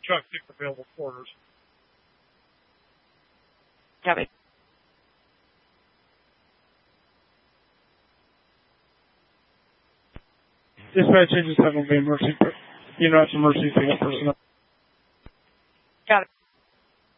Chuck, pick available quarters. Copy. Dispatch, I just have an emergency. Emergency personnel.